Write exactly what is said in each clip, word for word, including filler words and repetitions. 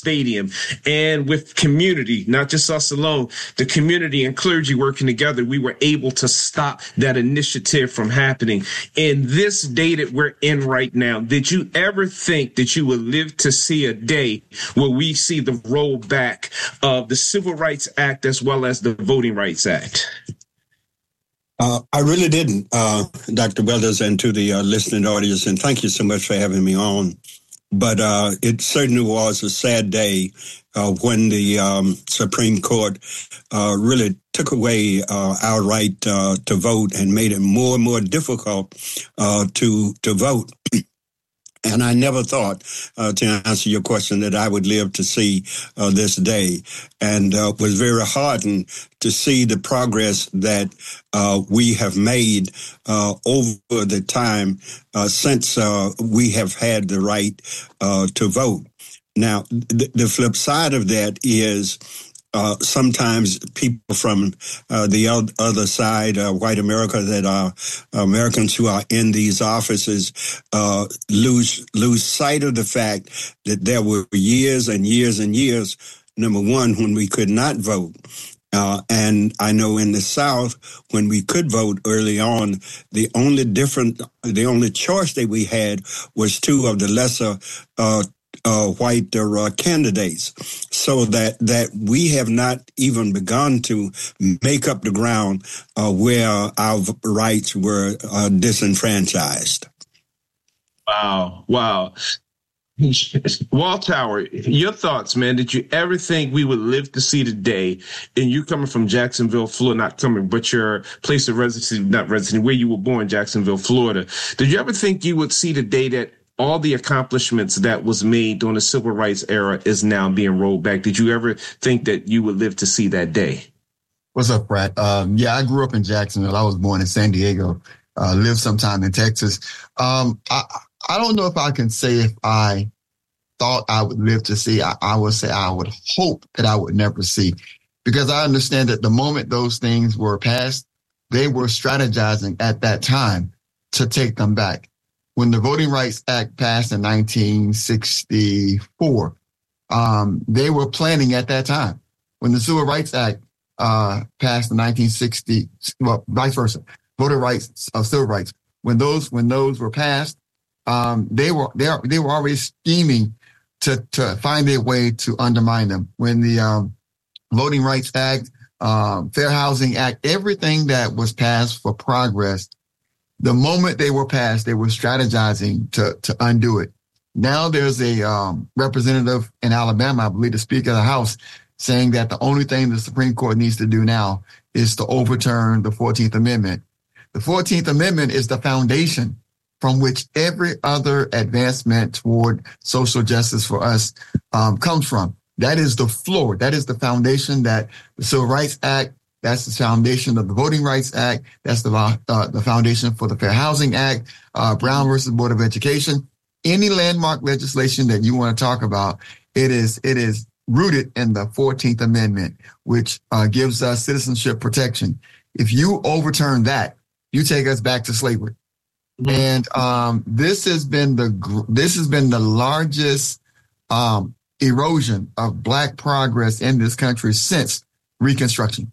stadium. And with community, not just us alone, the community and clergy working together, we were able to stop that initiative from happening. In this day that we're in right now, did you ever think that you would live to see a day where we see the rollback of the Civil Rights Act as well as the Voting Rights Act? Uh, I really didn't, uh, Doctor Weathers, and to the uh, listening audience, and thank you so much for having me on. But uh, it certainly was a sad day uh, when the um, Supreme Court uh, really took away uh, our right uh, to vote and made it more and more difficult uh, to to vote. And I never thought, uh, to answer your question, that I would live to see uh, this day, and uh, was very heartened to see the progress that uh, we have made uh, over the time uh, since uh, we have had the right uh, to vote. Now, th- the flip side of that is Uh, sometimes people from uh, the other side, uh, white America, that are Americans who are in these offices, uh, lose lose sight of the fact that there were years and years and years, number one, when we could not vote. Uh, and I know in the South, when we could vote early on, the only different, the only choice that we had was two of the lesser uh Uh, white uh, candidates, so that that we have not even begun to make up the ground uh, where our rights were uh, disenfranchised. Wow, wow. Waltower, your thoughts, man. Did you ever think we would live to see the day, and you coming from Jacksonville, Florida, not coming, but your place of residency, not residency, where you were born, Jacksonville, Florida. Did you ever think you would see the day that all the accomplishments that was made during the civil rights era is now being rolled back? Did you ever think that you would live to see that day? What's up, Brad? Um, yeah, I grew up in Jacksonville. I was born in San Diego, uh, lived sometime in Texas. Um, I, I don't know if I can say if I thought I would live to see. I, I would say I would hope that I would never see, because I understand that the moment those things were passed, they were strategizing at that time to take them back. When the Voting Rights Act passed in nineteen sixty-four, um, they were planning at that time. When the Civil Rights Act uh, passed in nineteen sixty, well, vice versa, voting rights of uh, civil rights. When those when those were passed, um, they were they are, they were already scheming to to find a way to undermine them. When the um, Voting Rights Act, um, Fair Housing Act, everything that was passed for progress, the moment they were passed, they were strategizing to to undo it. Now there's a um, representative in Alabama, I believe the Speaker of the House, saying that the only thing the Supreme Court needs to do now is to overturn the fourteenth Amendment. The fourteenth Amendment is the foundation from which every other advancement toward social justice for us um, comes from. That is the floor. That is the foundation that the Civil Rights Act, that's the foundation of the Voting Rights Act. That's the uh, the foundation for the Fair Housing Act, uh, Brown versus Board of Education. Any landmark legislation that you want to talk about, it is it is rooted in the fourteenth Amendment, which uh, gives us citizenship protection. If you overturn that, you take us back to slavery. Mm-hmm. And um, this has been the this has been the largest um, erosion of Black progress in this country since Reconstruction.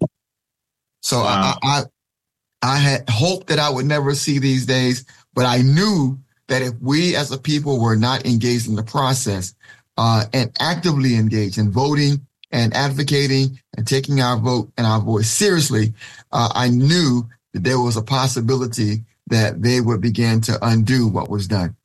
So wow. I, I I had hoped that I would never see these days, but I knew that if we as a people were not engaged in the process uh, and actively engaged in voting and advocating and taking our vote and our voice seriously, uh, I knew that there was a possibility that they would begin to undo what was done.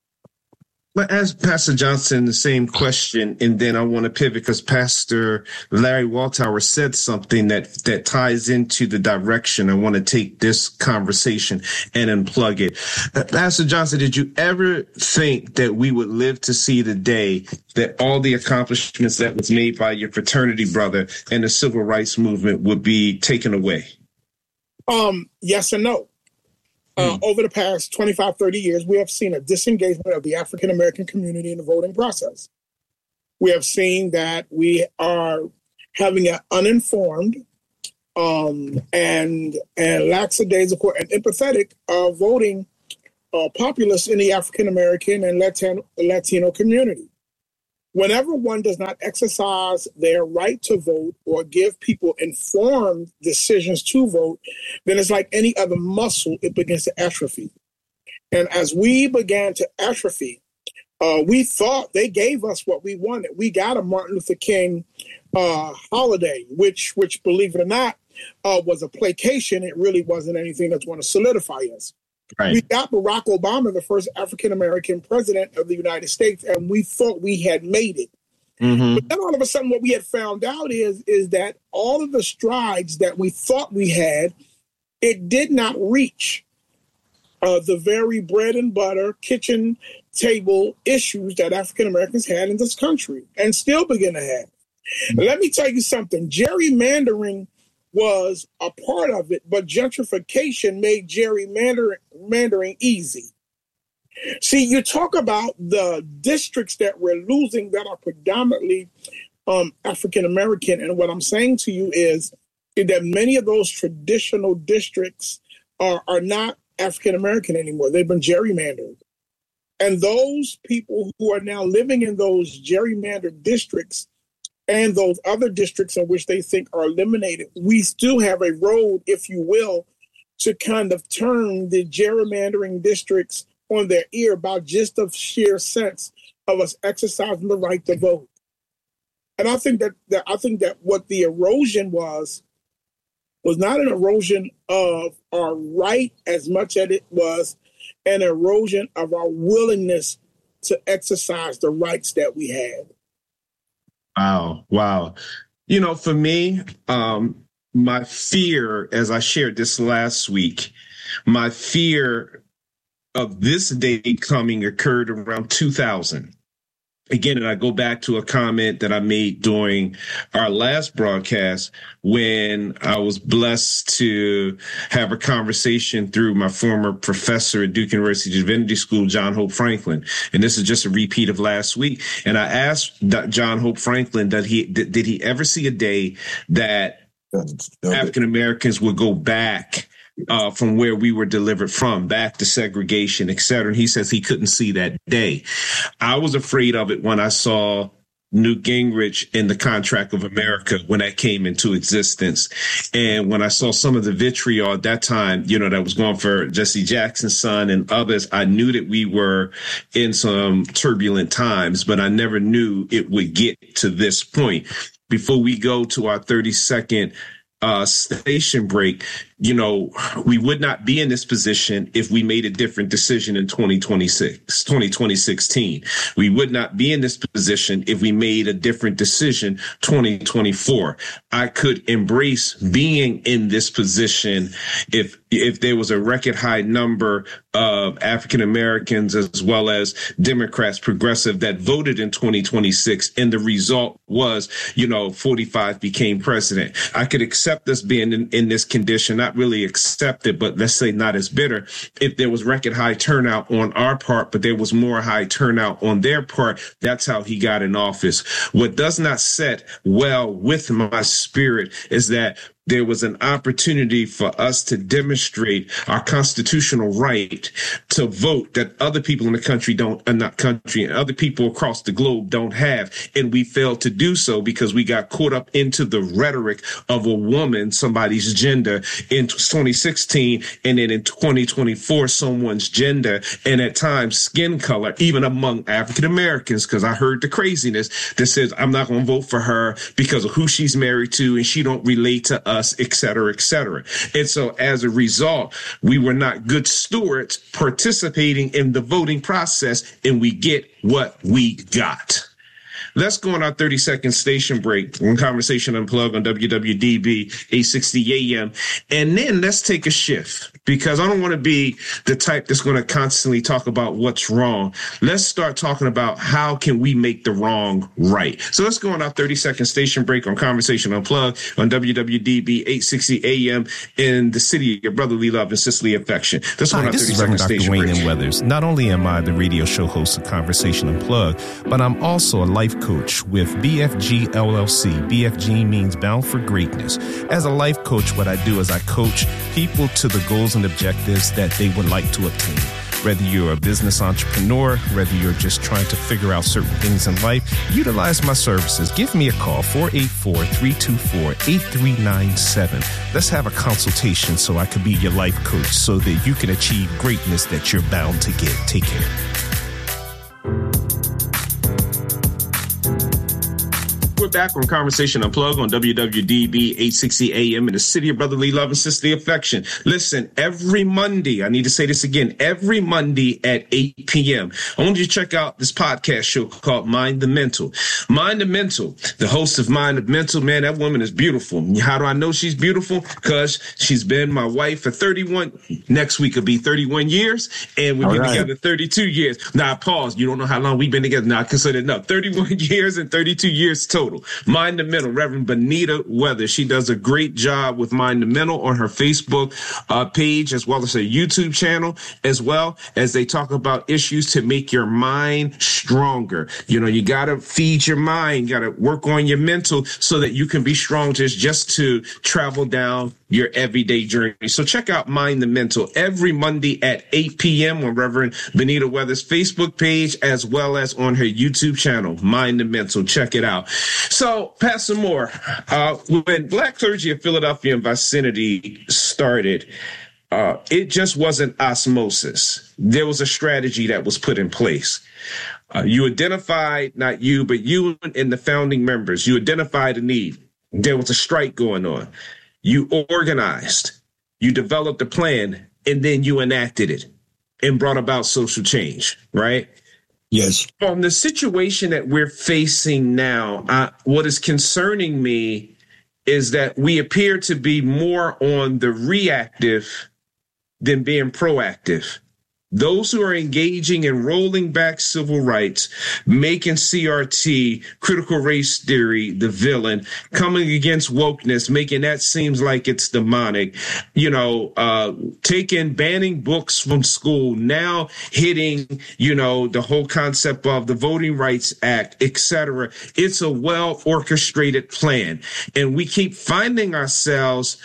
But as Pastor Johnson, the same question, and then I want to pivot because Pastor Larry Waltower said something that, that ties into the direction I want to take this conversation and unplug it. Uh, Pastor Johnson, did you ever think that we would live to see the day that all the accomplishments that was made by your fraternity brother and the civil rights movement would be taken away? Um, yes and no. Uh, over the past twenty-five, thirty years, we have seen a disengagement of the African-American community in the voting process. We have seen that we are having an uninformed um, and, and lackadaisical and empathetic uh, voting uh, populace in the African-American and Latino, Latino community. Whenever one does not exercise their right to vote or give people informed decisions to vote, then it's like any other muscle, it begins to atrophy. And as we began to atrophy, uh, we thought they gave us what we wanted. We got a Martin Luther King uh, holiday, which, which, believe it or not, uh, was a placation. It really wasn't anything that's going to solidify us. Right. We got Barack Obama, the first African-American president of the United States, and we thought we had made it. Mm-hmm. But then all of a sudden what we had found out is, is that all of the strides that we thought we had, it did not reach uh, the very bread and butter, kitchen table issues that African-Americans had in this country and still begin to have. Mm-hmm. Let me tell you something. Gerrymandering was a part of it, but gentrification made gerrymandering easy. See, you talk about the districts that we're losing that are predominantly um, African-American, and what I'm saying to you is, is that many of those traditional districts are, are not African-American anymore. They've been gerrymandered. And those people who are now living in those gerrymandered districts and those other districts in which they think are eliminated, we still have a road, if you will, to kind of turn the gerrymandering districts on their ear by just the sheer sense of us exercising the right to vote. And I think that, that I think that what the erosion was was not an erosion of our right as much as it was an erosion of our willingness to exercise the rights that we had. Wow. Wow. You know, for me, um, my fear, as I shared this last week, my fear of this day coming occurred around two thousand. Again, and I go back to a comment that I made during our last broadcast when I was blessed to have a conversation through my former professor at Duke University Divinity School, John Hope Franklin. And this is just a repeat of last week. And I asked John Hope Franklin, that he did, did he ever see a day that African Americans would go back Uh, from where we were delivered from, back to segregation, et cetera. And he says he couldn't see that day. I was afraid of it when I saw Newt Gingrich in the Contract of America, when that came into existence. And when I saw some of the vitriol at that time, you know, that was going for Jesse Jackson's son and others, I knew that we were in some turbulent times, but I never knew it would get to this point. Before we go to our thirty second Uh, station break, you know, we would not be in this position if we made a different decision in twenty twenty-six, twenty sixteen. We would not be in this position if we made a different decision twenty twenty-four. I could embrace being in this position if if there was a record high number of African Americans as well as Democrats, progressive, that voted in twenty twenty-six, and the result was, you know, forty-five became president. I could accept us being in, in this condition, not really accept it, but let's say not as bitter, if there was record high turnout on our part, but there was more high turnout on their part. That's how he got in office. What does not set well with my spirit is that there was an opportunity for us to demonstrate our constitutional right to vote that other people in the country don't, uh, not country, and other people across the globe don't have. And we failed to do so because we got caught up into the rhetoric of a woman, somebody's gender in twenty sixteen, and then in twenty twenty-four, someone's gender, and at times skin color, even among African Americans, because I heard the craziness that says, I'm not going to vote for her because of who she's married to and she don't relate to us, et cetera, et cetera. And so as a result, we were not good stewards participating in the voting process, and we get what we got. Let's go on our thirty second station break on Conversation Unplugged on W W D B eight sixty A M. And then let's take a shift, because I don't want to be the type that's going to constantly talk about what's wrong. Let's start talking about how can we make the wrong right. So let's go on our thirty second station break on Conversation Unplugged on W W D B eight sixty A M in the city of brotherly love and sisterly affection. Let's go on Hi, our this thirty is second Doctor station Wayne break. M. Weathers. Not only am I the radio show host of Conversation Unplugged, but I'm also a life coach with B F G L L C. B F G means Bound for Greatness. As a life coach, what I do is I coach people to the goals and objectives that they would like to attain. Whether you're a business entrepreneur, whether you're just trying to figure out certain things in life, utilize my services. Give me a call, four eight four, three two four, eight three nine seven. Let's have a consultation so I can be your life coach so that you can achieve greatness that you're bound to get. Take care. We're back on Conversation Unplugged on W W D B eight sixty A M in the city of brotherly love and sisterly affection. Listen, every Monday, I need to say this again, every Monday at eight p.m., I want you to check out this podcast show called Mind the Mental. Mind the Mental, the host of Mind the Mental, man, that woman is beautiful. How do I know she's beautiful? Because she's been my wife for thirty-one, next week will be thirty-one years, and we've been right. together thirty-two years. Now, pause. You don't know how long we've been together. Now, I consider enough. thirty-one years and thirty-two years total. Mind the Mental, Reverend Benita Weathers. She does a great job with Mind the Mental on her Facebook uh, page, as well as her YouTube channel, as well as they talk about issues to make your mind stronger. You know, you got to feed your mind, you got to work on your mental so that you can be strong just, just to travel down your everyday journey. So check out Mind the Mental every Monday at eight p.m. on Reverend Benita Weathers' Facebook page, as well as on her YouTube channel, Mind the Mental. Check it out. So, Pastor Moore, uh, when Black Clergy of Philadelphia and vicinity started, uh, it just wasn't osmosis. There was a strategy that was put in place. Uh, you identified, not you, but you and the founding members, you identified a need. There was a strike going on. You organized, you developed a plan, and then you enacted it and brought about social change, right? Yes. From the situation that we're facing now, uh, what is concerning me is that we appear to be more on the reactive than being proactive. Those who are engaging in rolling back civil rights, making C R T, critical race theory, the villain, coming against wokeness, making that seems like it's demonic, you know, uh, taking, banning books from school, now hitting, you know, the whole concept of the Voting Rights Act, et cetera. It's a well orchestrated plan. And we keep finding ourselves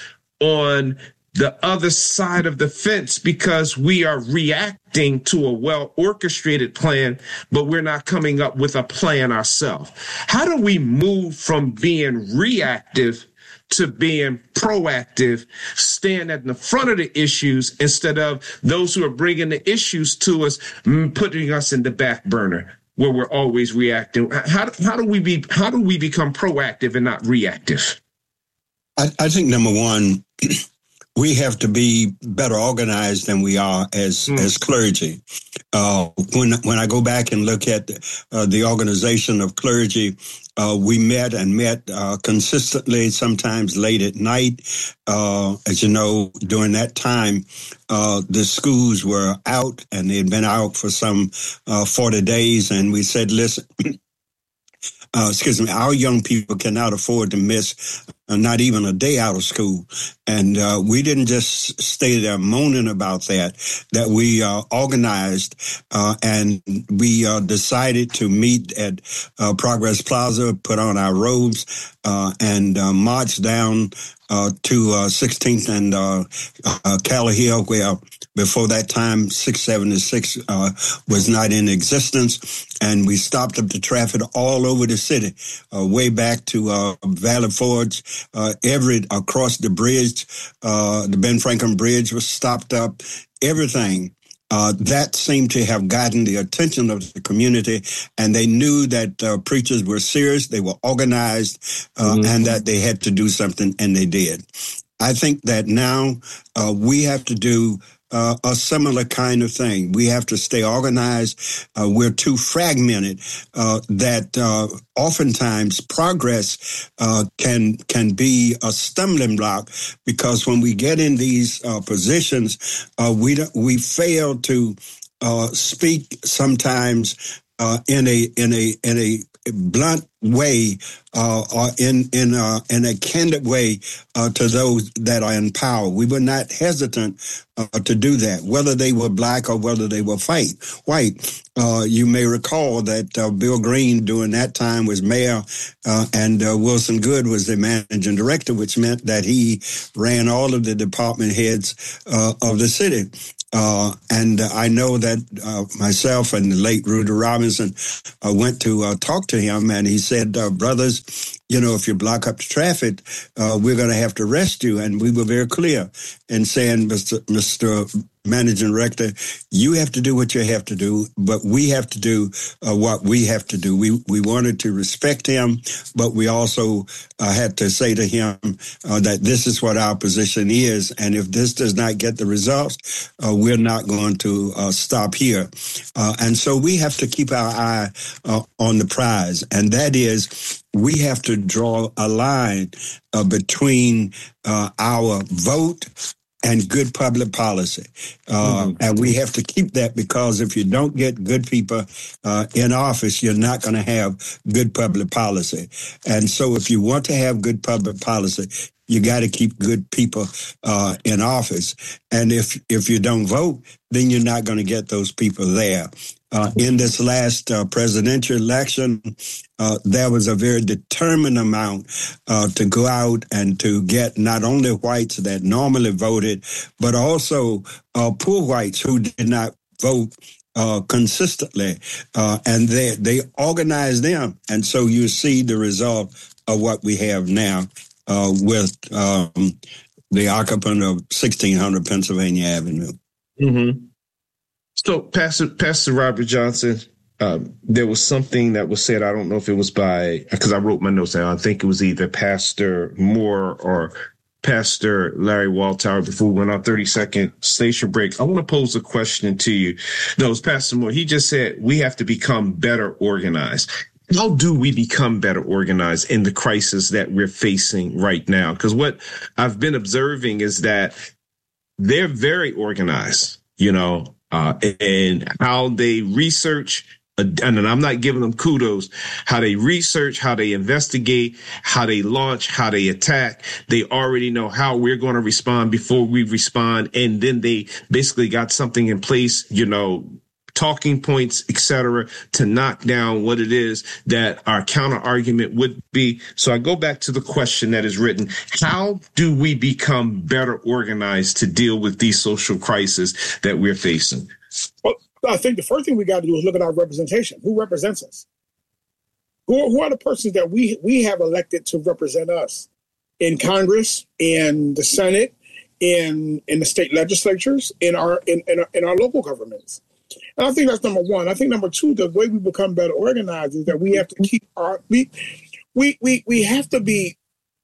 on the other side of the fence because we are reacting to a well-orchestrated plan, but we're not coming up with a plan ourselves. How do we move from being reactive to being proactive, stand at the front of the issues instead of those who are bringing the issues to us, putting us in the back burner where we're always reacting? How, how do we be, how do we become proactive and not reactive? I, I think number one, we have to be better organized than we are as mm. as clergy. Uh, when when I go back and look at uh, the organization of clergy, uh, we met and met uh, consistently, sometimes late at night. Uh, as you know, during that time, uh, the schools were out, and they had been out for some uh, forty days, and we said, listen, Uh, excuse me, our young people cannot afford to miss uh, not even a day out of school. And uh, we didn't just stay there moaning about that, that we uh, organized uh, and we uh, decided to meet at uh, Progress Plaza, put on our robes, uh, and uh, march down uh, to uh, sixteenth and uh, uh, Calla Hill, where before that time, six seventy-six uh, was not in existence. And we stopped up the traffic all over the city, uh, way back to uh, Valley Forge, uh, every across the bridge, uh, the Ben Franklin Bridge was stopped up, everything. Uh, that seemed to have gotten the attention of the community, and they knew that uh, preachers were serious, they were organized, uh, mm-hmm. and that they had to do something, and they did. I think that now uh, we have to do Uh, a similar kind of thing. We have to stay organized. Uh, we're too fragmented uh, that uh, oftentimes progress uh, can can be a stumbling block, because when we get in these uh, positions, uh, we don't, we fail to uh, speak sometimes uh, in a in a in a blunt way uh, or in in uh, in a candid way uh, to those that are in power. We were not hesitant uh, to do that, whether they were black or whether they were white. White. Uh, you may recall that uh, Bill Green during that time was mayor, uh, and uh, Wilson Good was the managing director, which meant that he ran all of the department heads uh, of the city. Uh, and I know that uh, myself and the late Rudy Robinson uh, went to uh, talk to him, and he said, uh, brothers, you know, if you block up the traffic, uh, we're going to have to arrest you. And we were very clear in saying, Mister Mister Managing Director, you have to do what you have to do, but we have to do uh, what we have to do. We we wanted to respect him, but we also uh, had to say to him uh, that this is what our position is, and if this does not get the results, uh, we're not going to uh, stop here. Uh, and so we have to keep our eye uh, on the prize, and that is we have to draw a line uh, between uh, our vote and good public policy. Uh, mm-hmm. And we have to keep that, because if you don't get good people uh, in office, you're not going to have good public policy. And so if you want to have good public policy, you got to keep good people uh, in office. And if if you don't vote, then you're not going to get those people there. Uh, in this last uh, presidential election, uh, there was a very determined amount uh, to go out and to get not only whites that normally voted, but also uh, poor whites who did not vote uh, consistently. Uh, and they, they organized them. And so you see the result of what we have now uh, with um, the occupant of sixteen hundred Pennsylvania Avenue. Mm-hmm. So, Pastor Pastor Robert Johnson, um, there was something that was said. I don't know if it was by, because I wrote my notes down. I think it was either Pastor Moore or Pastor Larry Waltower before we went on thirty second station break. I want to pose a question to you. No, it was Pastor Moore. He just said we have to become better organized. How do we become better organized in the crisis that we're facing right now? Because what I've been observing is that they're very organized, you know, uh, and how they research. And I'm not giving them kudos, how they research, how they investigate, how they launch, how they attack. They already know how we're going to respond before we respond. And then they basically got something in place, you know, talking points, et cetera, to knock down what it is that our counter argument would be. So I go back to the question that is written. How do we become better organized to deal with these social crises that we're facing? Well, I think the first thing we got to do is look at our representation. Who represents us? Who, who are the persons that we we have elected to represent us in Congress, in the Senate, in in the state legislatures, in our in in our, in our local governments? And I think that's number one. I think number two, the way we become better organized is that we have to keep our we we we we have to be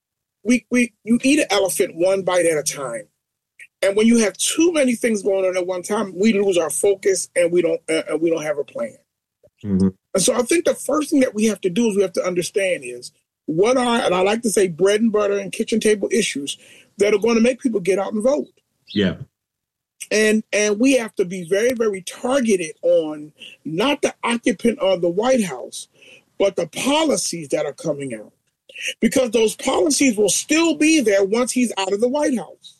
we we you eat an elephant one bite at a time. And when you have too many things going on at one time, we lose our focus and we don't uh, we don't have a plan. Mm-hmm. And so I think the first thing that we have to do is we have to understand is what are, and I like to say bread and butter and kitchen table issues that are going to make people get out and vote. Yeah. And and we have to be very, very targeted on not the occupant of the White House, but the policies that are coming out. Because those policies will still be there once he's out of the White House.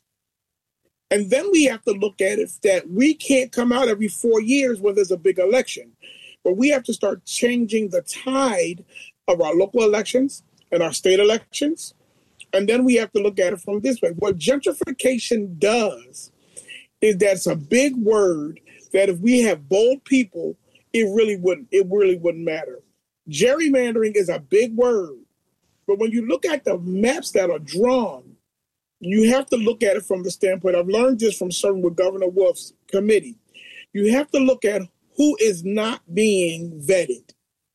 And then we have to look at it that we can't come out every four years when there's a big election. But we have to start changing the tide of our local elections and our state elections. And then we have to look at it from this way. What gentrification does is that's a big word that if we have bold people, it really wouldn't, it really wouldn't matter. Gerrymandering is a big word. But when you look at the maps that are drawn, you have to look at it from the standpoint. I've learned this from serving with Governor Wolf's committee. You have to look at who is not being vetted.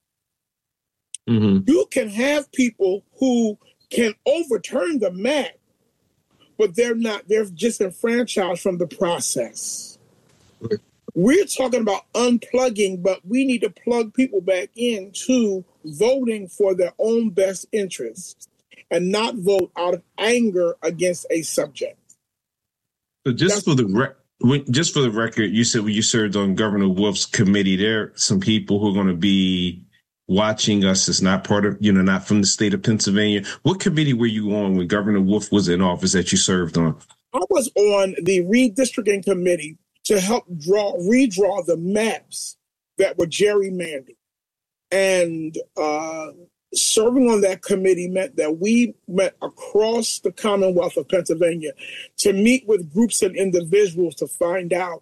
Mm-hmm. You can have people who can overturn the map, but they're not, they're just enfranchised from the process. Okay. We're talking about unplugging, but we need to plug people back into voting for their own best interests and not vote out of anger against a subject. So just That's, for the rec- just for the record, you said when you served on Governor Wolf's committee, there are some people who are going to be watching us as not part of, you know, not from the state of Pennsylvania. What committee were you on when Governor Wolf was in office that you served on? I was on the redistricting committee to help draw, redraw the maps that were gerrymandered. And uh, serving on that committee meant that we met across the Commonwealth of Pennsylvania to meet with groups and individuals to find out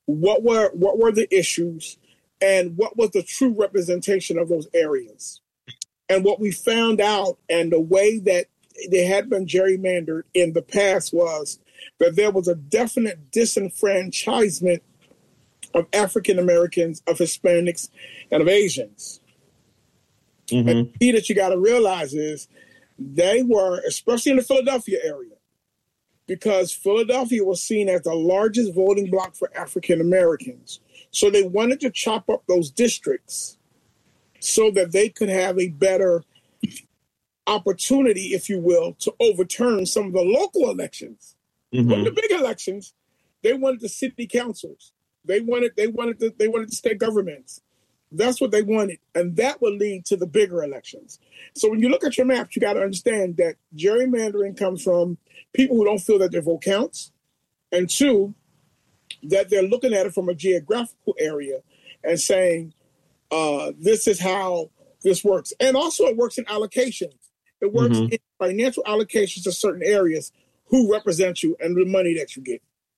what were what were the issues, and what was the true representation of those areas. And what we found out, and the way that they had been gerrymandered in the past, was that there was a definite disenfranchisement of African Americans, of Hispanics, and of Asians. Mm-hmm. And the key that you got to realize is they were, especially in the Philadelphia area, because Philadelphia was seen as the largest voting bloc for African Americans. So they wanted to chop up those districts so that they could have a better opportunity, if you will, to overturn some of the local elections. Mm-hmm. But the big elections, they wanted the city councils. They wanted they wanted the, they wanted the state governments. That's what they wanted. And that would lead to the bigger elections. So when you look at your maps, you got to understand that gerrymandering comes from people who don't feel that their vote counts. And two, that they're looking at it from a geographical area and saying, uh, this is how this works. And also it works in allocations. It works mm-hmm. in financial allocations to certain areas, who represent you and the money that you get.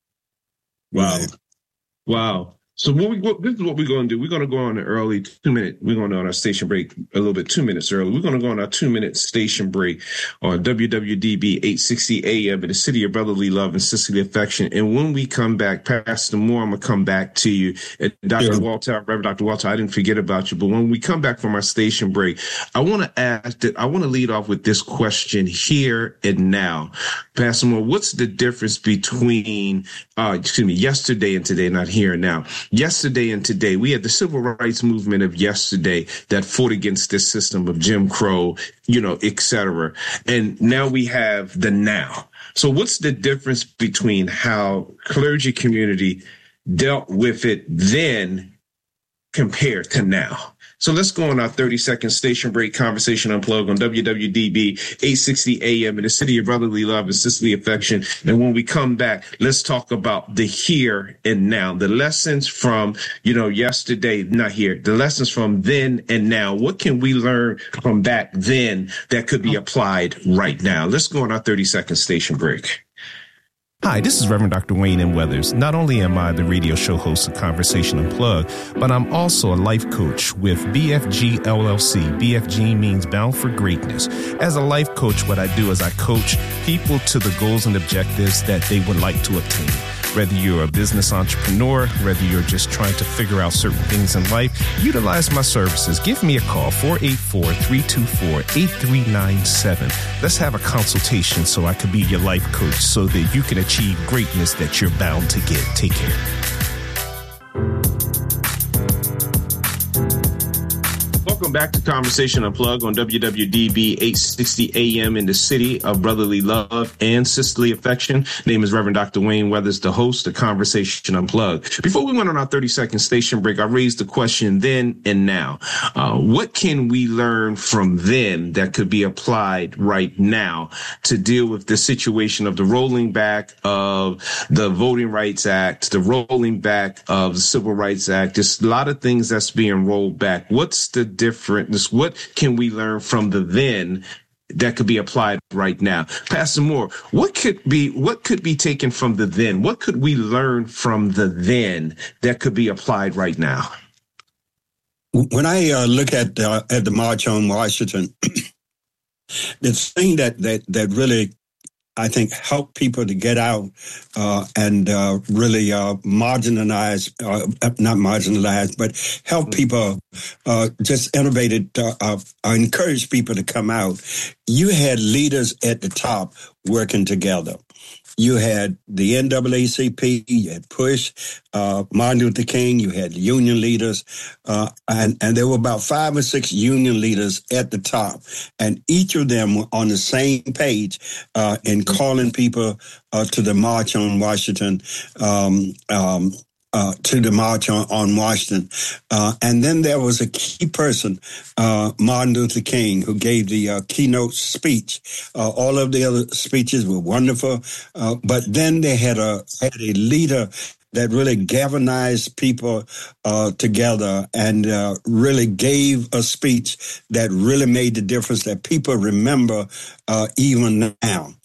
Wow. Wow. So what we, what, this is what we're going to do. We're going to go on an early two minute. We're going to go on our station break a little bit, two minutes early. We're going to go on our two minute station break on W W D B eight sixty A M in the city of brotherly love and sisterly affection. And when we come back, Pastor Moore, I'm going to come back to you. And Doctor Yeah. Walter, Reverend Doctor Walter, I didn't forget about you. But when we come back from our station break, I want to ask that I want to lead off with this question here and now. Pastor Moore, what's the difference between, uh, excuse me, yesterday and today, not here and now? Yesterday and today, we had the civil rights movement of yesterday that fought against this system of Jim Crow, you know, et cetera. And now we have the now. So what's the difference between how clergy community dealt with it then compared to now? So let's go on our thirty second station break, Conversation Unplugged on W W D B eight sixty A M in the city of brotherly love and sisterly affection. And when we come back, let's talk about the here and now, the lessons from, you know, yesterday, not here, the lessons from then and now. What can we learn from back then that could be applied right now? Let's go on our thirty second station break. Hi, this is Reverend Doctor Wayne M. Weathers. Not only am I the radio show host of Conversation Unplugged, but I'm also a life coach with B F G L L C. B F G means Bound for Greatness. As a life coach, what I do is I coach people to the goals and objectives that they would like to obtain. Whether you're a business entrepreneur, whether you're just trying to figure out certain things in life, utilize my services. Give me a call, four eight four, three two four, eight three nine seven. Let's have a consultation so I can be your life coach so that you can achieve greatness that you're bound to get. Take care. Welcome back to Conversation Unplugged on W W D B eight sixty A M in the city of brotherly love and sisterly affection. Name is Reverend Doctor Wayne Weathers, the host of Conversation Unplugged. Before we went on our thirty second station break, I raised the question then and now. Uh, what can we learn from then that could be applied right now to deal with the situation of the rolling back of the Voting Rights Act, the rolling back of the Civil Rights Act? There's a lot of things that's being rolled back. What's the difference? What can we learn from the then that could be applied right now? Pastor Moore, what could be what could be taken from the then? What could we learn from the then that could be applied right now? When I uh, look at uh, at the March on Washington, the thing that that that really, I think, help people to get out uh, and uh, really uh, marginalize, uh, not marginalize, but help people uh, just innovated, uh, uh, encourage people to come out. You had leaders at the top working together. You had the N double A C P, you had PUSH, uh, Martin Luther King, you had union leaders, uh, and, and there were about five or six union leaders at the top. And each of them were on the same page uh, in calling people uh, to the March on Washington, um, um, Uh, to the March on, on Washington. Uh, and then there was a key person, uh, Martin Luther King, who gave the uh, keynote speech. Uh, all of the other speeches were wonderful, uh, but then they had a had a leader that really galvanized people uh, together and uh, really gave a speech that really made the difference that people remember uh, even now.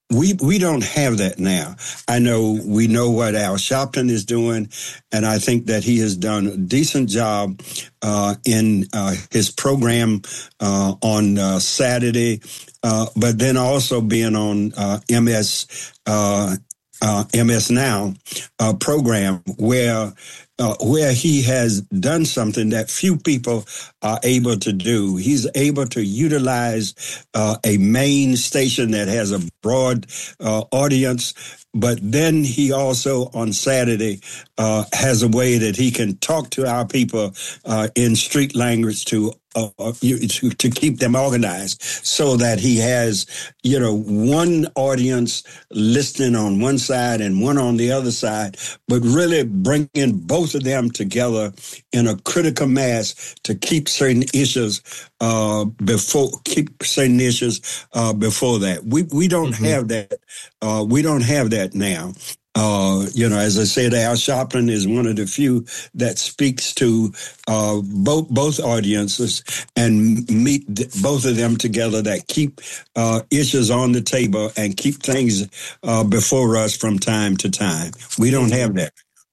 we we don't have that now. I know we know what Al Sharpton is doing, and I think that he has done a decent job uh, in uh, his program uh, on uh, Saturday, uh, but then also being on uh, M S uh, uh, M S Now uh, program where. Uh, where he has done something that few people are able to do. He's able to utilize uh, a main station that has a broad uh, audience, but then he also on Saturday uh, has a way that he can talk to our people uh, in street language to Uh, to, to keep them organized so that he has, you know, one audience listening on one side and one on the other side, but really bringing both of them together in a critical mass to keep certain issues uh, before, keep certain issues uh, before that. We we don't mm-hmm. have that. Uh, we don't have that now. Uh, you know, as I said, Al Sharpton is one of the few that speaks to uh, both both audiences and meet both of them together that keep uh, issues on the table and keep things uh, before us from time to time. We don't have that.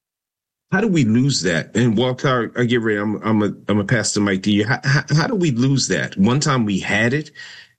How do we lose that? And Walter, I get ready. I'm I'm a I'm a pass the mic to you. How, how, how do we lose that? One time we had it,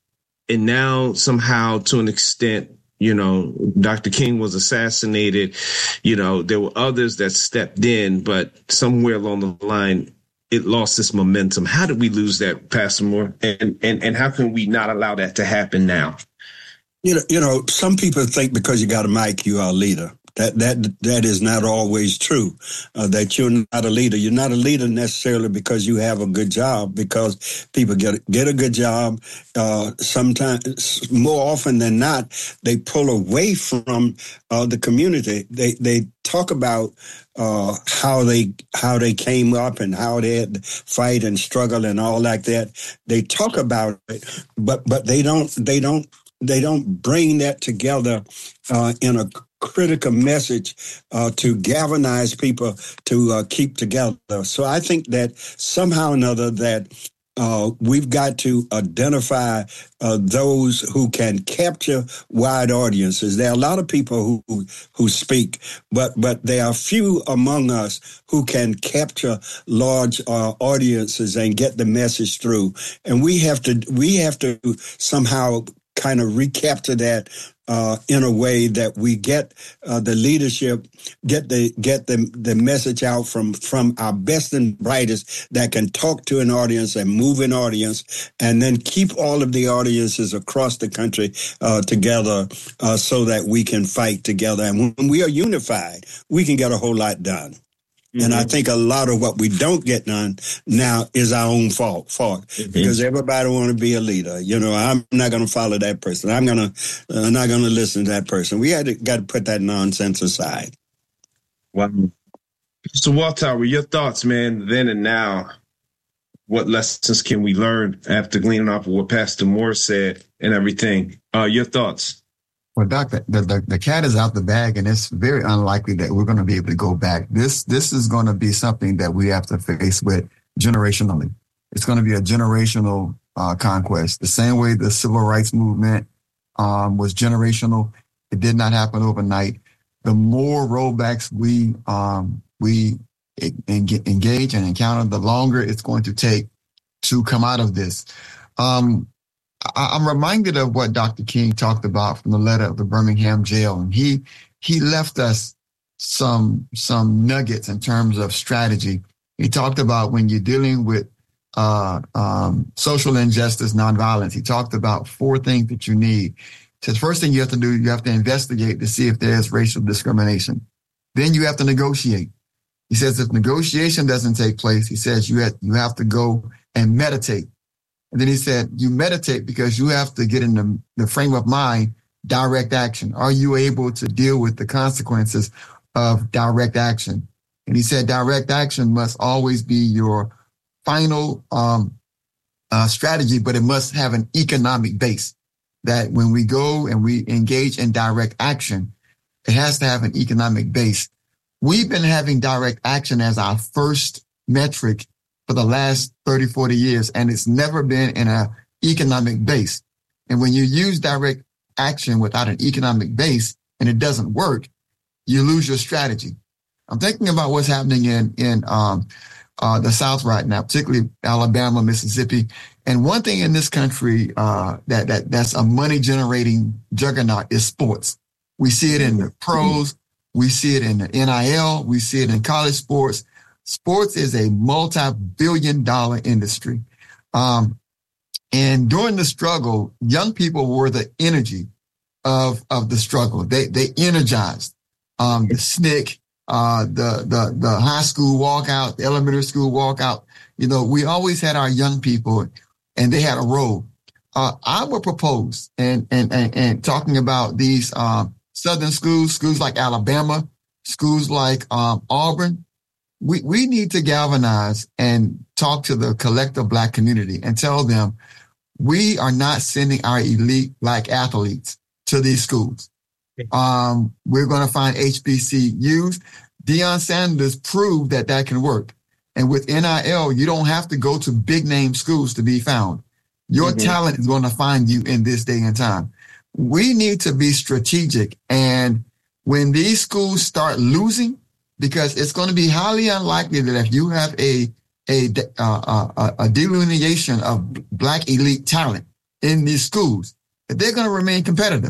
and now somehow, to an extent, you know, Doctor King was assassinated. You know, there were others that stepped in, but somewhere along the line, it lost its momentum. How did we lose that, Pastor Moore? And and and how can we not allow that to happen now? You know, you know, some people think because you got a mic, you are a leader. That that that is not always true, uh, that you're not a leader. You're not a leader necessarily because you have a good job, because people get, get a good job. Uh, sometimes, more often than not, they pull away from uh, the community. They they talk about uh, how they how they came up and how they had to fight and struggle and all like that. They talk about it, but but they don't they don't they don't bring that together uh, in a critical message uh, to galvanize people to uh, keep together. So I think that somehow or another that uh, we've got to identify uh, those who can capture wide audiences. There are a lot of people who who, who speak, but but there are few among us who can capture large uh, audiences and get the message through. And we have to we have to somehow kind of recapture that uh, in a way that we get uh, the leadership, get the get the the message out from from our best and brightest that can talk to an audience and move an audience, and then keep all of the audiences across the country uh, together uh, so that we can fight together. And when we are unified, we can get a whole lot done. And I think a lot of what we don't get done now is our own fault, fault mm-hmm. because everybody want to be a leader. You know, I'm not going to follow that person. I'm going to, uh, not going to listen to that person. We had to, got to put that nonsense aside. Wow. So, Walter, your thoughts, man, then and now, what lessons can we learn after gleaning off of what Pastor Moore said and everything? Uh, your thoughts? Well, Doc, the, the, the cat is out the bag, and it's very unlikely that we're going to be able to go back. This this is going to be something that we have to face with generationally. It's going to be a generational uh, conquest. The same way the civil rights movement um, was generational, it did not happen overnight. The more rollbacks we um, we engage and encounter, the longer it's going to take to come out of this. Um, I'm reminded of what Doctor King talked about from the letter of the Birmingham jail. And he he left us some some nuggets in terms of strategy. He talked about when you're dealing with uh, um, social injustice, nonviolence, he talked about four things that you need. He says, first thing you have to do, you have to investigate to see if there's racial discrimination. Then you have to negotiate. He says if negotiation doesn't take place, he says you have, you have to go and meditate. And then he said, you meditate because you have to get in the, the frame of mind, direct action. Are you able to deal with the consequences of direct action? And he said, direct action must always be your final um, uh, strategy, but it must have an economic base. That when we go and we engage in direct action, it has to have an economic base. We've been having direct action as our first metric for the last thirty, forty years, and it's never been in an economic base. And when you use direct action without an economic base and it doesn't work, you lose your strategy. I'm thinking about what's happening in, in um, uh, the South right now, particularly Alabama, Mississippi. And one thing in this country uh, that, that that's a money generating juggernaut is sports. We see it in the pros. We see it in the N I L. We see it in college sports. Sports is a multi-billion dollar industry. Um, and during the struggle, young people were the energy of, of the struggle. They, they energized, um, the S N C C, uh, the, the, the high school walkout, the elementary school walkout. You know, we always had our young people and they had a role. Uh, I would propose and, and, and, and talking about these, um, Southern schools, schools like Alabama, schools like, um, Auburn. We, we need to galvanize and talk to the collective Black community and tell them we are not sending our elite Black athletes to these schools. Um, we're going to find H B C Us. Deion Sanders proved that that can work. And with N I L, you don't have to go to big name schools to be found. Your mm-hmm. talent is going to find you in this day and time. We need to be strategic. And when these schools start losing, because it's going to be highly unlikely that if you have a a uh, a, a delineation of Black elite talent in these schools, that they're going to remain competitive.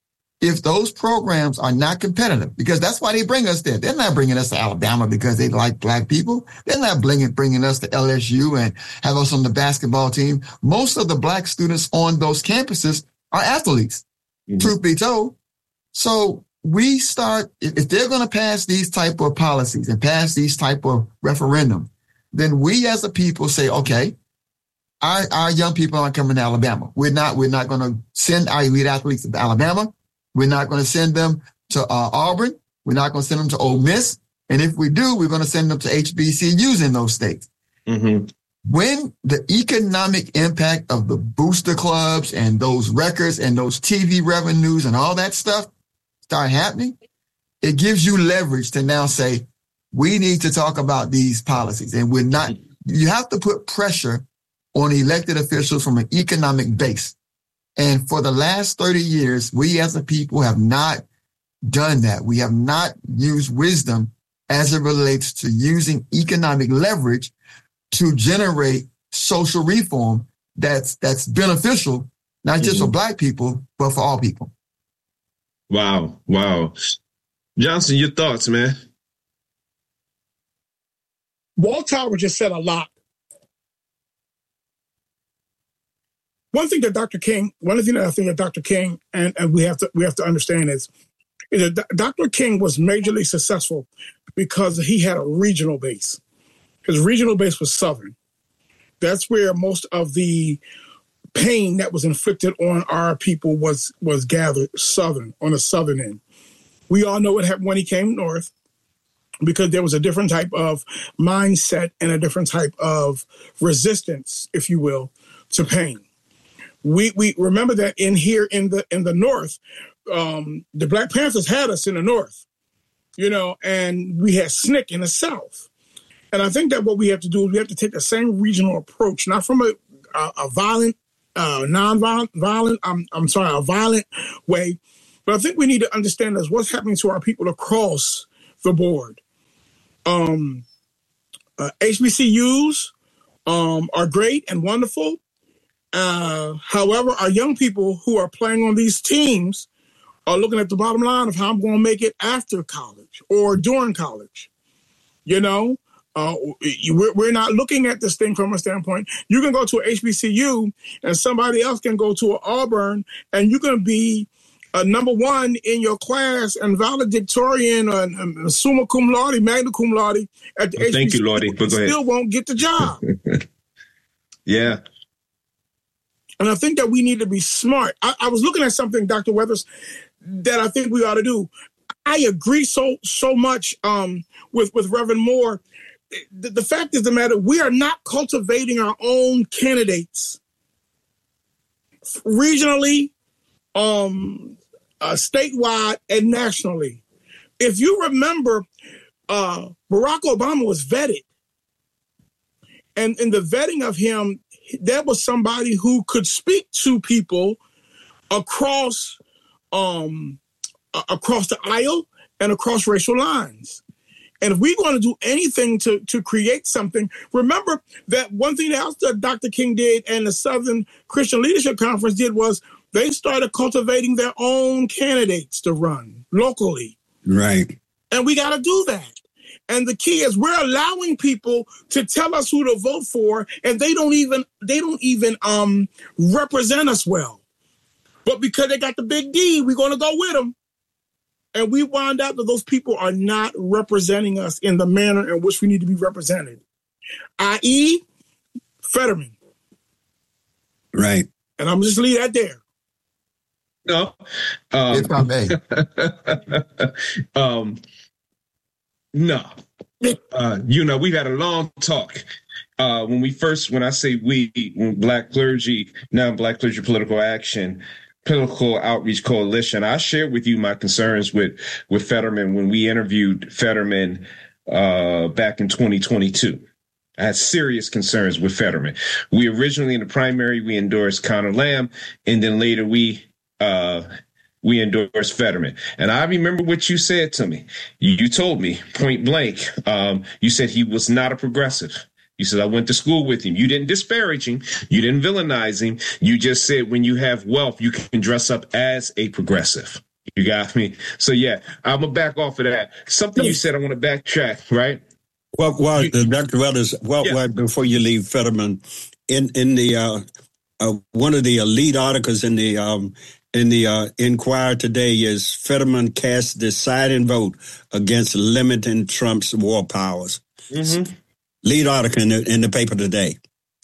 If those programs are not competitive, because that's why they bring us there. They're not bringing us to Alabama because they like Black people. They're not bringing, bringing us to L S U and have us on the basketball team. Most of the Black students on those campuses are athletes, mm-hmm. truth be told. So we start, if they're going to pass these type of policies and pass these type of referendum, then we as a people say, okay, our, our young people aren't coming to Alabama. We're not, we're not going to send our elite athletes to Alabama. We're not going to send them to uh, Auburn. We're not going to send them to Ole Miss. And if we do, we're going to send them to H B C Us in those states. Mm-hmm. When the economic impact of the booster clubs and those records and those T V revenues and all that stuff start happening, it gives you leverage to now say, we need to talk about these policies. And we're not, you have to put pressure on elected officials from an economic base. And for the last thirty years, we as a people have not done that. We have not used wisdom as it relates to using economic leverage to generate social reform that's, that's beneficial, not just mm-hmm. for Black people, but for all people. Wow. Wow. Johnson, your thoughts, man? Waltower just said a lot. One thing that Doctor King, one thing that I think that Doctor King, and, and we have to we have to understand is, is that Doctor King was majorly successful because he had a regional base. His regional base was Southern. That's where most of the pain that was inflicted on our people was was gathered, Southern, on the Southern end. We all know what happened when he came north, because there was a different type of mindset and a different type of resistance, if you will, to pain. We we remember that in here in the in the North, um, the Black Panthers had us in the North, you know, and we had S N C C in the South. And I think that what we have to do is we have to take the same regional approach, not from a a, a violent, uh, non-violent, violent, I'm I'm sorry, a violent way, but I think we need to understand is what's happening to our people across the board. Um, uh, H B C Us um, are great and wonderful. Uh, however, our young people who are playing on these teams are looking at the bottom line of how I'm going to make it after college or during college. You know, uh, we're, we're not looking at this thing from a standpoint. You can go to an H B C U and somebody else can go to an Auburn and you can be uh, number one in your class and valedictorian and, and summa cum laude, magna cum laude at the oh, H B C U. Thank you, Lordy. You still won't get the job. Yeah. And I think that we need to be smart. I, I was looking at something, Doctor Weathers, that I think we ought to do. I agree so so much um, with, with Reverend Moore. The, the fact is the matter, we are not cultivating our own candidates regionally, um, uh, statewide, and nationally. If you remember, uh, Barack Obama was vetted. And in the vetting of him, there was somebody who could speak to people across um, across the aisle and across racial lines. And if we're going to do anything to, to create something, remember that one thing else that Doctor King did and the Southern Christian Leadership Conference did was they started cultivating their own candidates to run locally. Right. And we got to do that. And the key is we're allowing people to tell us who to vote for, and they don't even they don't even um, represent us well. But because they got the big D, we're going to go with them. And we find out that those people are not representing us in the manner in which we need to be represented, that is. Fetterman. Right. And I'm just leave that there. No. Um, if I may. um, no. Uh, you know, we've had a long talk. Uh, when we first, when I say we, when Black Clergy, now Black Clergy Political Action, Political Outreach Coalition, I shared with you my concerns with, with Fetterman when we interviewed Fetterman uh, back in twenty twenty-two. I had serious concerns with Fetterman. We originally in the primary, we endorsed Connor Lamb, and then later we uh, we endorsed Fetterman. And I remember what you said to me. You, you told me point blank, um, you said he was not a progressive. You said, I went to school with him. You didn't disparage him. You didn't villainize him. You just said when you have wealth, you can dress up as a progressive. You got me? So, yeah, I'm going to back off of that. Something you said, I want to backtrack, right? Well, well you, Doctor Weathers, well, yeah. well, before you leave Fetterman, in, in the uh, uh, one of the lead articles in the um, in the uh, Inquirer today is Fetterman cast deciding vote against limiting Trump's war powers. Mm-hmm. Lead article in the, in the paper today.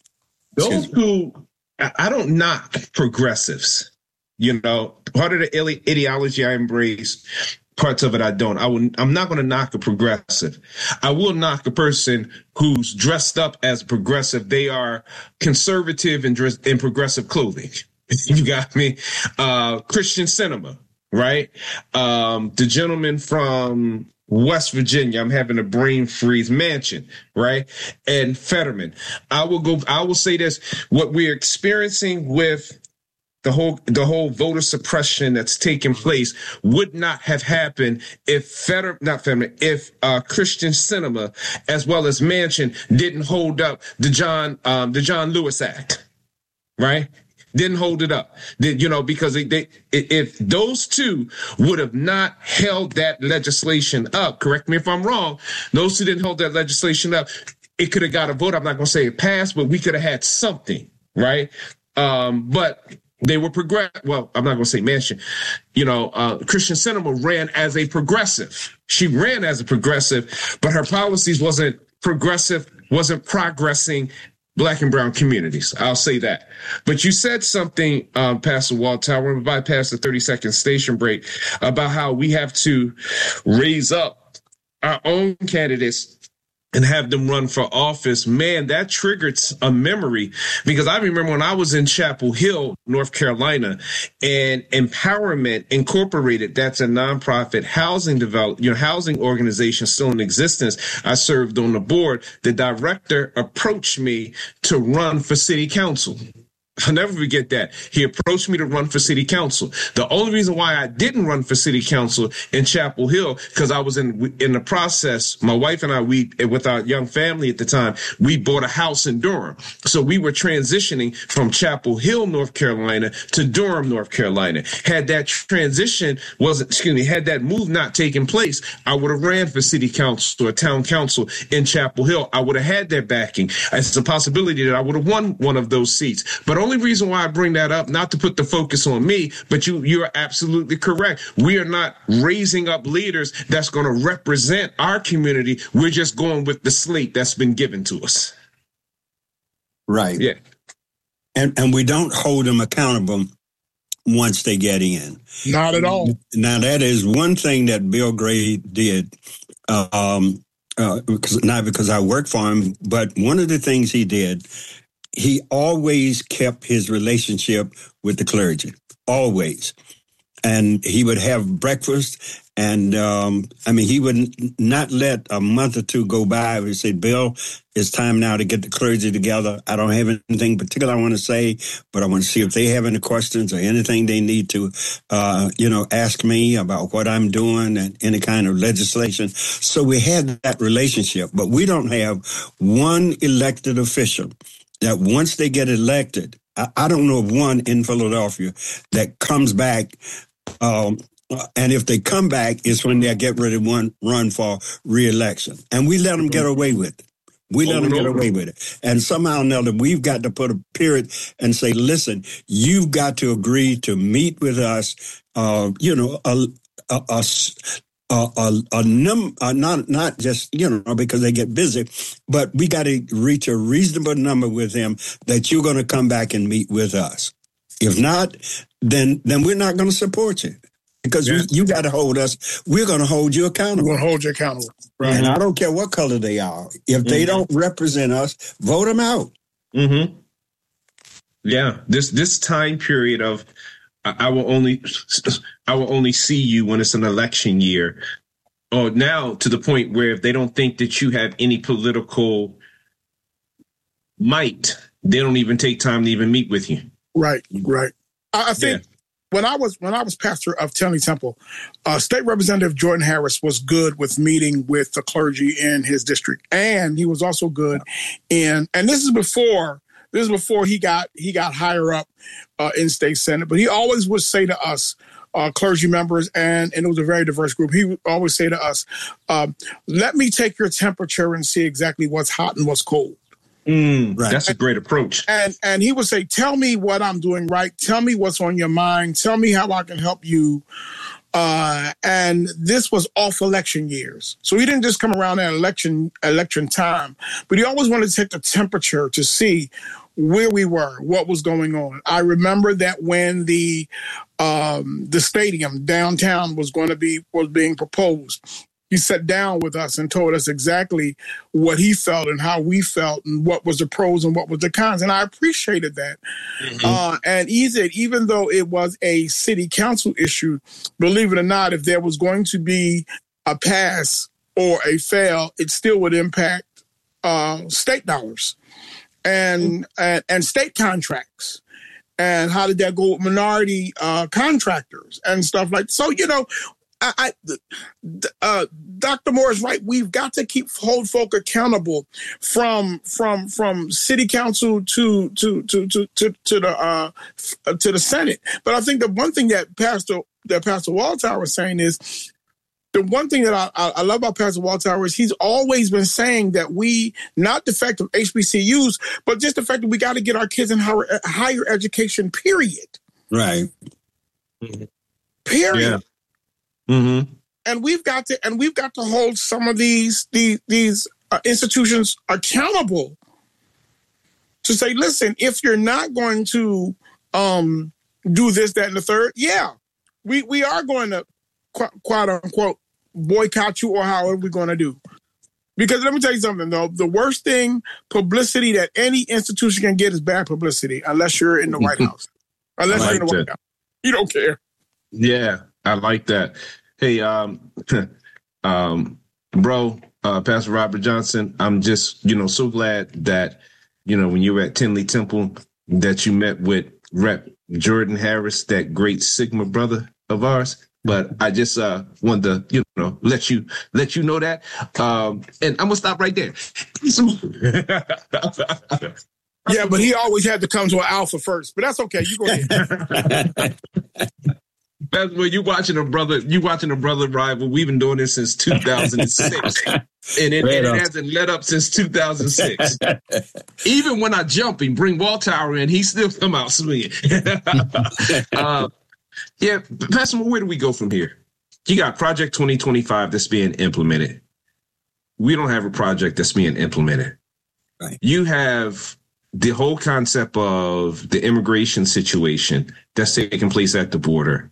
Those who, I don't knock progressives. You know, part of the ideology I embrace, parts of it I don't. I will, I'm not going to knock a progressive. I will knock a person who's dressed up as progressive. They are conservative and dressed in progressive clothing. You got me? Uh, Christian Cinema, right? Um, the gentleman from West Virginia, I'm having a brain freeze, Manchin, right? And Fetterman. I will go, I will say this, what we're experiencing with the whole, the whole voter suppression that's taking place would not have happened if Fetter, not Fetterman, if uh, Christian Cinema as well as Manchin didn't hold up the John, um, the John Lewis Act, right? Didn't hold it up, Did, you know, because they, they, if those two would have not held that legislation up, correct me if I'm wrong, those two didn't hold that legislation up, it could have got a vote. I'm not going to say it passed, but we could have had something, right? Um, but they were progress. Well, I'm not going to say Manchin. You know, uh, Christian Cinema ran as a progressive. She ran as a progressive, but her policies wasn't progressive, wasn't progressing Black and brown communities. I'll say that. But you said something, um, Pastor Walter, I want to bypass the thirty second station break, about how we have to raise up our own candidates and have them run for office. Man, that triggered a memory, because I remember when I was in Chapel Hill, North Carolina, and Empowerment Incorporated, that's a nonprofit housing develop, you know, housing organization still in existence. I served on the board. The director approached me to run for city council. I'll never forget that. He approached me to run for city council. The only reason why I didn't run for city council in Chapel Hill, because I was in in the process. My wife and I, we with our young family at the time, we bought a house in Durham. So we were transitioning from Chapel Hill, North Carolina, to Durham, North Carolina. Had that transition wasn't, excuse me, had that move not taken place, I would have ran for city council or town council in Chapel Hill. I would have had their backing. It's a possibility that I would have won one of those seats. But only reason why I bring that up, not to put the focus on me, but you, you're absolutely correct. We are not raising up leaders that's going to represent our community. We're just going with the slate that's been given to us. Right. Yeah. And and we don't hold them accountable once they get in. Not at all. Now, that is one thing that Bill Gray did, um, uh, because, not because I worked for him, but one of the things he did, he always kept his relationship with the clergy, always. And he would have breakfast And, um, I mean, he would not let a month or two go by. He said, Bill, it's time now to get the clergy together. I don't have anything particular I want to say, but I want to see if they have any questions or anything they need to, uh, you know, ask me about what I'm doing and any kind of legislation. So we had that relationship, but we don't have one elected official that once they get elected, I, I don't know of one in Philadelphia that comes back. Um, and if they come back, it's when they get ready to run, run for re-election. And we let them get away with it. We let them get away with it. And somehow or another, we've got to put a period and say, listen, you've got to agree to meet with us, uh, you know, a, a, a, a, a, a num, uh, not, not just, you know, because they get busy, but we got to reach a reasonable number with them that you're going to come back and meet with us. If not, then, then we're not going to support you. Because yeah. we, you got to hold us. We're going to hold you accountable. We're going to hold you accountable. Right. And I don't care what color they are. If mm-hmm. they don't represent us, vote them out. Mm-hmm. Yeah. This this time period of I will only I will only see you when it's an election year. Or now to the point where if they don't think that you have any political might, they don't even take time to even meet with you. Right. Right. I, I think. Yeah. When I was when I was pastor of Tenley Temple, uh, State Representative Jordan Harris was good with meeting with the clergy in his district, and he was also good in. And this is before this is before he got he got higher up uh, in state senate. But he always would say to us, uh, clergy members, and and it was a very diverse group. He would always say to us, um, "Let me take your temperature and see exactly what's hot and what's cold." Mm, right. That's a great approach. And and he would say, tell me what I'm doing right. Tell me what's on your mind. Tell me how I can help you. Uh, and this was off election years. So he didn't just come around at election election time, but he always wanted to take the temperature to see where we were, what was going on. I remember that when the um, the stadium downtown was going to be was being proposed, he sat down with us and told us exactly what he felt and how we felt and what was the pros and what was the cons. And I appreciated that. Mm-hmm. Uh, and he said, even though it was a city council issue, believe it or not, if there was going to be a pass or a fail, it still would impact uh, state dollars and, mm-hmm. and and state contracts. And how did that go with minority uh, contractors and stuff like that? So, you know, I, I uh, Doctor Moore is right. We've got to keep hold folk accountable from from from city council to to to to to, to the uh, to the Senate. But I think the one thing that Pastor that Pastor Waldhauer was saying is the one thing that I, I love about Pastor Waldhauer is he's always been saying that we, not the fact of H B C Us, but just the fact that we got to get our kids in higher, higher education. Period. Right. Period. Yeah. Mm-hmm. And we've got to, and we've got to hold some of these these these uh, institutions accountable to say, listen, if you're not going to um, do this, that, and the third, yeah, we we are going to quote, quote unquote boycott you or however we're going to do. Because let me tell you something, though, the worst thing publicity that any institution can get is bad publicity, unless you're in the White House. Unless like you're in the that. White House, you don't care. Yeah. I like that. Hey, um, um, bro, uh, Pastor Robert Johnson, I'm just, you know, so glad that, you know, when you were at Tenley Temple, that you met with Rep Jordan Harris, that great Sigma brother of ours. But I just uh, wanted to, you know, let you let you know that. Um, and I'm going to stop right there. Yeah, but he always had to come to an alpha first. But that's okay. You go ahead. That's when you watching a brother, you watching a brother rival. We've been doing this since two thousand six, and it, and it hasn't let up since two thousand six. Even when I jump and bring Waldhauer in, he still come out swinging. uh, yeah, Pastor, where do we go from here? You got Project twenty twenty-five that's being implemented. We don't have a project that's being implemented. Right. You have the whole concept of the immigration situation that's taking place at the border.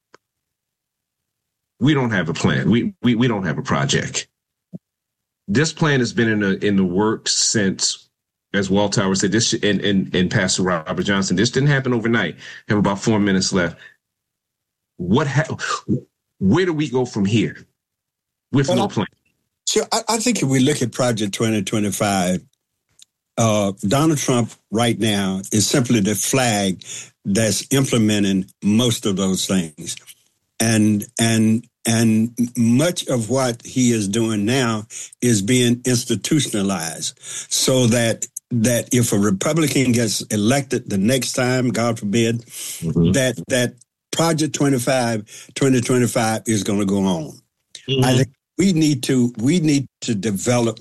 We don't have a plan. We we we don't have a project. This plan has been in the in the works since, as Waldhauer said, this and, and and Pastor Robert Johnson. This didn't happen overnight. I have about four minutes left. What ha- where do we go from here with well, no plan? So I, I think if we look at Project twenty twenty-five, uh, Donald Trump right now is simply the flag that's implementing most of those things. And and and much of what he is doing now is being institutionalized so that that if a Republican gets elected the next time, God forbid, mm-hmm. that that Project twenty-five, twenty twenty-five is going to go on. Mm-hmm. I think we need to we need to develop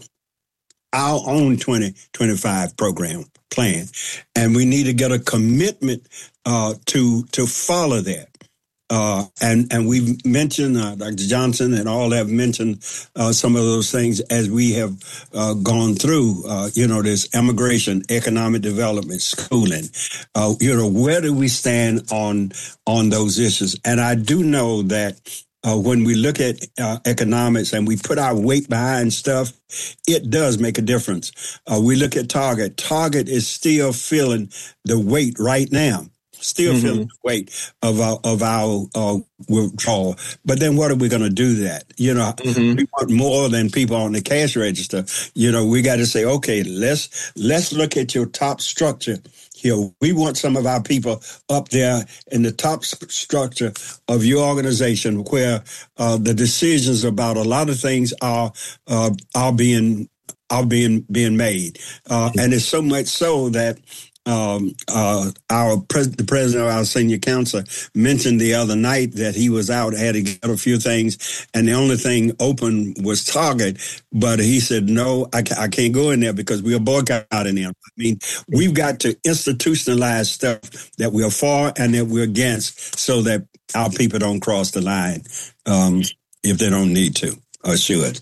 our own twenty twenty-five program plan, and we need to get a commitment uh, to to follow that. Uh, and and we've mentioned uh, Doctor Johnson and all have mentioned uh, some of those things as we have uh, gone through. Uh, you know, this immigration, economic development, schooling. Uh, you know, where do we stand on on those issues? And I do know that. Uh, when we look at uh, economics and we put our weight behind stuff, it does make a difference. Uh, we look at Target. Target is still feeling the weight right now, still mm-hmm. feeling the weight of our, of our uh, withdrawal. But then what are we going to do that? You know, mm-hmm. we want more than people on the cash register. You know, we got to say, okay, let's let's look at your top structure. You know, we want some of our people up there in the top structure of your organization where uh, the decisions about a lot of things are uh, are being are being being made, uh, and it's so much so that um, uh, our pres- the president of our senior council mentioned the other night that he was out, had to get a few things, and the only thing open was Target. But he said, no, I, ca- I can't go in there because we are boycotting them. I mean, we've got to institutionalize stuff that we're for and that we're against so that our people don't cross the line um, if they don't need to or should.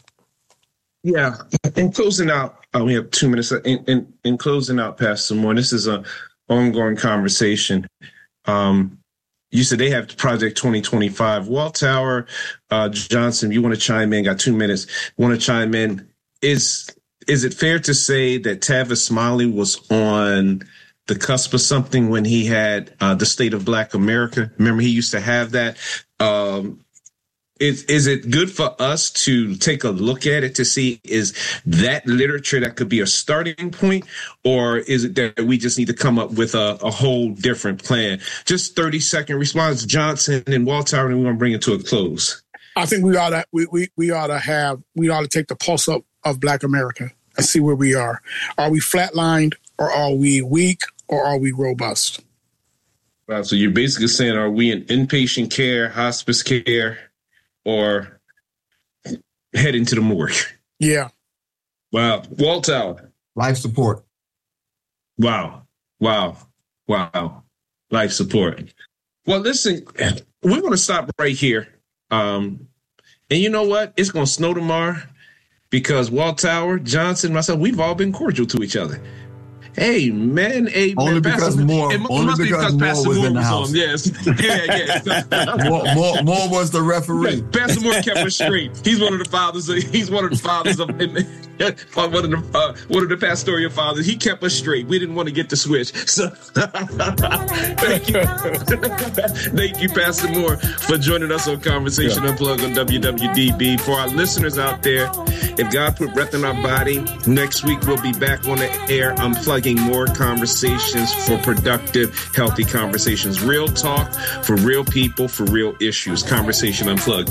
Yeah. In closing out, uh, we have two minutes. In, in, in closing out, Pastor Moore, this is an ongoing conversation. Um, you said they have Project twenty twenty-five. Walt Tower, uh, Johnson, you want to chime in? Got two minutes. Want to chime in? Is is it fair to say that Tavis Smiley was on the cusp of something when he had uh, the State of Black America? Remember, he used to have that. Um, Is is it good for us to take a look at it to see is that literature that could be a starting point, or is it that we just need to come up with a, a whole different plan? Just thirty second response, Johnson and Walter, and we're gonna bring it to a close. I think we ought to we we, we ought to have we ought to take the pulse up of Black America and see where we are. Are we flatlined, or are we weak, or are we robust? Wow, so you're basically saying, are we in inpatient care, hospice care, or heading to the morgue? Yeah. Wow. Walter. Life support. Wow. Wow. Wow. Life support. Well, listen, we're going to stop right here. Um, and you know what? It's going to snow tomorrow because Walt Tower, Johnson, myself, we've all been cordial to each other. Hey, man. Hey, only man, because Pastor, more, it only must because be because more Pastor was Moore in the was house. on. Yes. Yeah, yeah. more, more, more was the referee. Pastor Moore kept us straight. He's one of the fathers. Of, he's one of the fathers of one of the uh, one of the pastoral fathers. He kept us straight. We didn't want to get the switch. So thank you, thank you, Pastor Moore, for joining us on Conversation yeah. Unplugged on W W D B. For our listeners out there, if God put breath in our body, next week we'll be back on the air, unplugging more conversations for productive, healthy conversations. Real talk for real people, for real issues. Conversation Unplugged.